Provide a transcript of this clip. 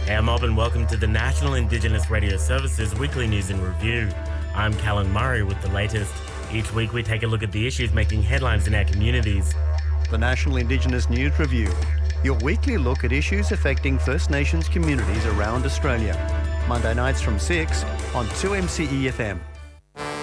Hey, I'm Bob and welcome to the National Indigenous Radio Service's Weekly News and Review. I'm Callan Murray with the latest. Each week we take a look at the issues making headlines in our communities. The National Indigenous News Review, your weekly look at issues affecting First Nations communities around Australia. Monday nights from 6 on 2MCE FM.